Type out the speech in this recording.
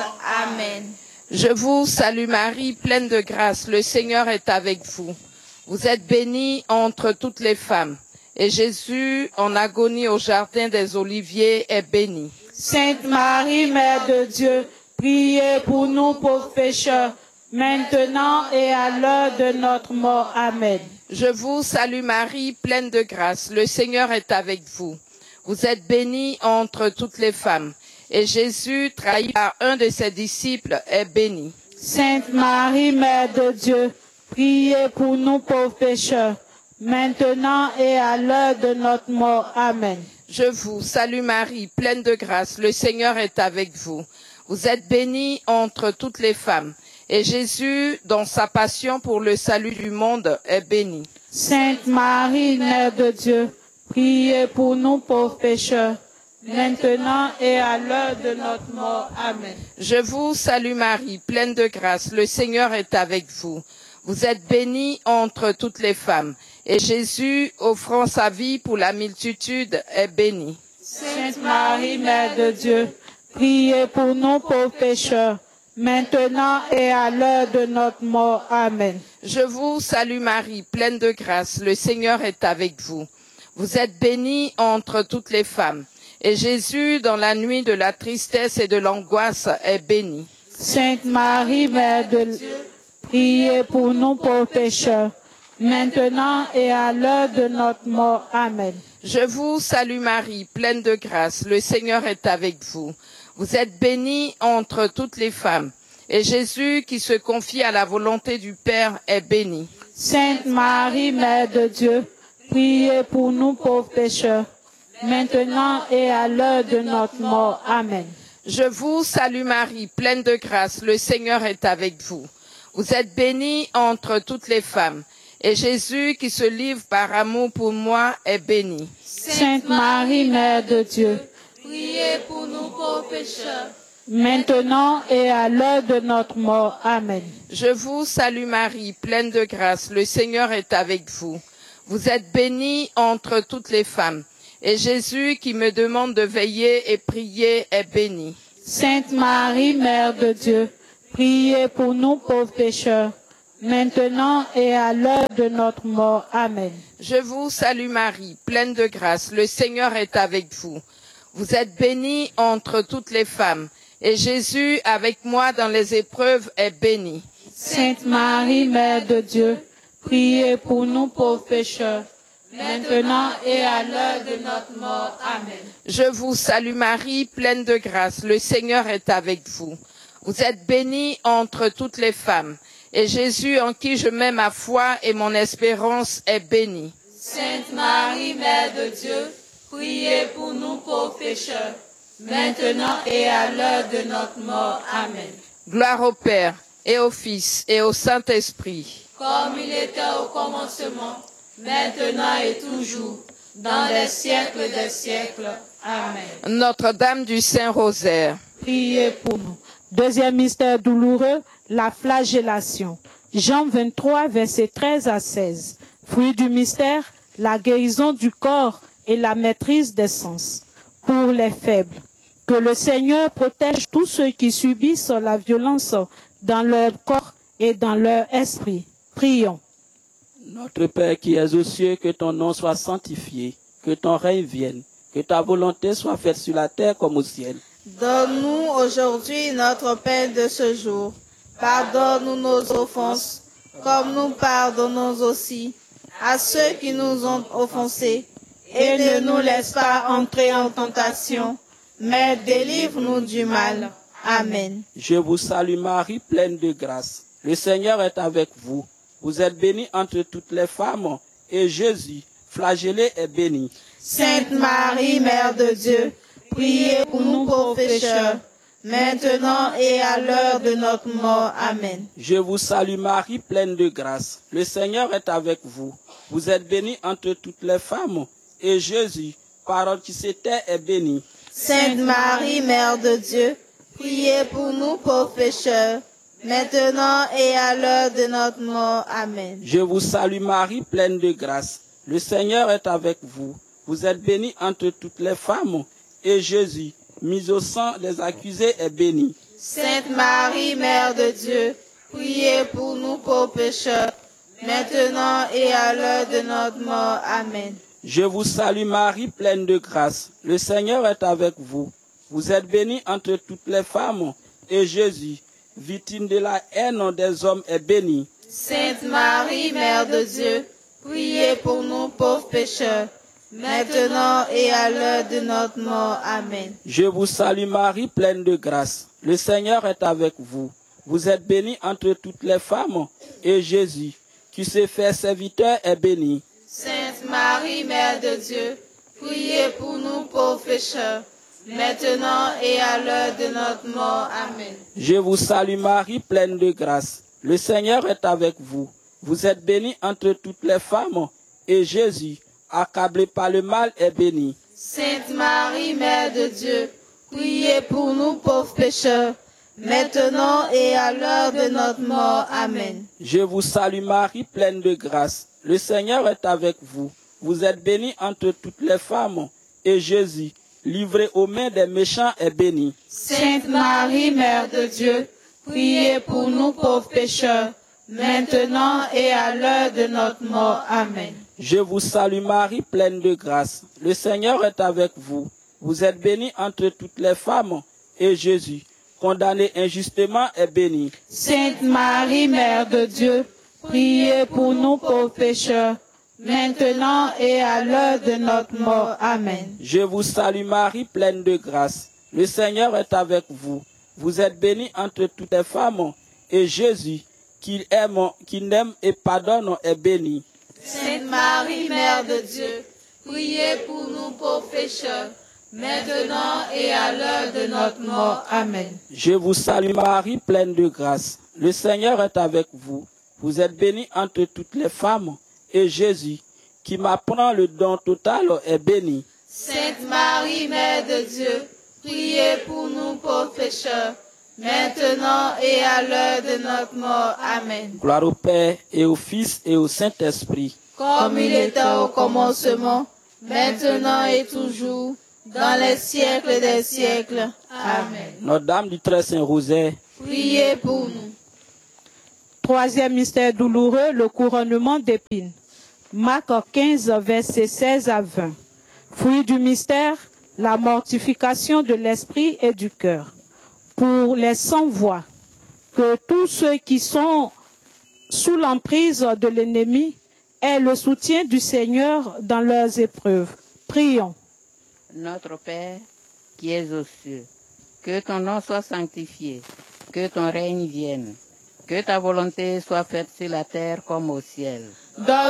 Amen. Je vous salue Marie, pleine de grâce, le Seigneur est avec vous. Vous êtes bénie entre toutes les femmes, et Jésus, en agonie au jardin des Oliviers, est béni. Sainte Marie, Mère de Dieu, priez pour nous pauvres pécheurs, maintenant et à l'heure de notre mort. Amen. Je vous salue Marie, pleine de grâce, le Seigneur est avec vous. Vous êtes bénie entre toutes les femmes, et Jésus, trahi par un de ses disciples, est béni. Sainte Marie, Mère de Dieu, priez pour nous pauvres pécheurs, maintenant et à l'heure de notre mort. Amen. Je vous salue Marie, pleine de grâce, le Seigneur est avec vous. Vous êtes bénie entre toutes les femmes, et Jésus, dans sa passion pour le salut du monde, est béni. Sainte Marie, Mère de Dieu, priez pour nous pauvres pécheurs, maintenant et à l'heure de notre mort. Amen. Je vous salue Marie, pleine de grâce, le Seigneur est avec vous. Vous êtes bénie entre toutes les femmes, et Jésus, offrant sa vie pour la multitude, est béni. Sainte Marie, Mère de Dieu, priez pour nous pauvres pécheurs, maintenant et à l'heure de notre mort. Amen. Je vous salue Marie, pleine de grâce, le Seigneur est avec vous. Vous êtes bénie entre toutes les femmes, et Jésus, dans la nuit de la tristesse et de l'angoisse, est béni. Sainte Marie, Mère de Dieu, priez pour nous pauvres pécheurs, maintenant et à l'heure de notre mort. Amen. Je vous salue Marie, pleine de grâce, le Seigneur est avec vous. Vous êtes bénie entre toutes les femmes, et Jésus, qui se confie à la volonté du Père, est béni. Sainte Marie, Mère de Dieu, priez pour nous pauvres pécheurs, maintenant et à l'heure de notre mort. Amen. Je vous salue Marie, pleine de grâce, le Seigneur est avec vous. Vous êtes bénie entre toutes les femmes, et Jésus, qui se livre par amour pour moi, est béni. Sainte Marie, Mère de Dieu, Priez pour nous pauvres pécheurs, maintenant et à l'heure de notre mort. Amen. Je vous salue Marie, pleine de grâce, le Seigneur est avec vous. Vous êtes bénie entre toutes les femmes, et Jésus, qui me demande de veiller et prier, est béni. Sainte Marie, Mère de Dieu, priez pour nous pauvres pécheurs, maintenant et à l'heure de notre mort. Amen. Je vous salue Marie, pleine de grâce, le Seigneur est avec vous. Vous êtes bénie entre toutes les femmes, et Jésus, avec moi dans les épreuves, est béni. Sainte Marie, Mère de Dieu, priez pour nous pauvres pécheurs, maintenant et à l'heure de notre mort. Amen. Je vous salue Marie, pleine de grâce, le Seigneur est avec vous. Vous êtes bénie entre toutes les femmes, et Jésus, en qui je mets ma foi et mon espérance, est béni. Sainte Marie, Mère de Dieu, priez pour nous pauvres pécheurs, maintenant et à l'heure de notre mort. Amen. Gloire au Père, et au Fils, et au Saint-Esprit. Comme il était au commencement, maintenant et toujours, dans les siècles des siècles. Amen. Notre-Dame du Saint-Rosaire. Priez pour nous. Deuxième mystère douloureux, la flagellation. Jean 23, versets 13 à 16. Fruit du mystère, la guérison du corps et la maîtrise des sens. Pour les faibles, que le Seigneur protège tous ceux qui subissent la violence dans leur corps et dans leur esprit. Prions. Notre Père qui es aux cieux, que ton nom soit sanctifié, que ton règne vienne, que ta volonté soit faite sur la terre comme au ciel. Donne-nous aujourd'hui notre pain de ce jour. Pardonne-nous nos offenses, comme nous pardonnons aussi à ceux qui nous ont offensés. Et ne nous laisse pas entrer en tentation, mais délivre-nous du mal. Amen. Je vous salue Marie, pleine de grâce. Le Seigneur est avec vous. Vous êtes bénie entre toutes les femmes, et Jésus, flagellé, est béni. Sainte Marie, Mère de Dieu, priez pour nous pauvres pécheurs, maintenant et à l'heure de notre mort. Amen. Je vous salue Marie, pleine de grâce. Le Seigneur est avec vous. Vous êtes bénie entre toutes les femmes, et Jésus, parole qui s'était, est béni. Sainte Marie, Mère de Dieu, priez pour nous pauvres pécheurs, maintenant et à l'heure de notre mort. Amen. Je vous salue Marie, pleine de grâce. Le Seigneur est avec vous. Vous êtes bénie entre toutes les femmes, et Jésus, mis au sang des accusés, est béni. Sainte Marie, Mère de Dieu, priez pour nous pauvres pécheurs, maintenant et à l'heure de notre mort. Amen. Je vous salue Marie, pleine de grâce. Le Seigneur est avec vous. Vous êtes bénie entre toutes les femmes, et Jésus, victime de la haine des hommes, est béni. Sainte Marie, Mère de Dieu, priez pour nous pauvres pécheurs, maintenant et à l'heure de notre mort. Amen. Je vous salue Marie, pleine de grâce. Le Seigneur est avec vous. Vous êtes bénie entre toutes les femmes, et Jésus, qui s'est fait serviteur, est béni. Sainte Marie, Mère de Dieu, priez pour nous pauvres pécheurs, maintenant et à l'heure de notre mort. Amen. Je vous salue Marie, pleine de grâce. Le Seigneur est avec vous. Vous êtes bénie entre toutes les femmes, et Jésus, accablé par le mal, est béni. Sainte Marie, Mère de Dieu, priez pour nous pauvres pécheurs, maintenant et à l'heure de notre mort. Amen. Je vous salue Marie, pleine de grâce. Le Seigneur est avec vous. Vous êtes bénie entre toutes les femmes, et Jésus, livré aux mains des méchants, est béni. Sainte Marie, Mère de Dieu, priez pour nous pauvres pécheurs, maintenant et à l'heure de notre mort. Amen. Je vous salue Marie, pleine de grâce. Le Seigneur est avec vous. Vous êtes bénie entre toutes les femmes, et Jésus, condamné injustement, est béni. Sainte Marie, Mère de Dieu, priez pour nous pauvres pécheurs, maintenant et à l'heure de notre mort. Amen. Je vous salue Marie, pleine de grâce. Le Seigneur est avec vous. Vous êtes bénie entre toutes les femmes, et Jésus, qui n'aime et pardonne, est béni. Sainte Marie, Mère de Dieu, priez pour nous pauvres pécheurs, maintenant et à l'heure de notre mort. Amen. Je vous salue Marie, pleine de grâce. Le Seigneur est avec vous. Vous êtes bénie entre toutes les femmes, et Jésus, qui m'apprend le don total, est béni. Sainte Marie, Mère de Dieu, priez pour nous pauvres pécheurs, maintenant et à l'heure de notre mort. Amen. Gloire au Père, et au Fils, et au Saint-Esprit. Comme il était au commencement, maintenant et toujours, dans les siècles des siècles. Amen. Notre-Dame du Très Saint Rosaire, priez pour nous. Troisième mystère douloureux, le couronnement d'épines. Marc 15, versets 16 à 20. Fruit du mystère, la mortification de l'esprit et du cœur. Pour les sans-voix, que tous ceux qui sont sous l'emprise de l'ennemi aient le soutien du Seigneur dans leurs épreuves. Prions. Notre Père, qui es aux cieux, que ton nom soit sanctifié, que ton règne vienne, que ta volonté soit faite sur la terre comme au ciel.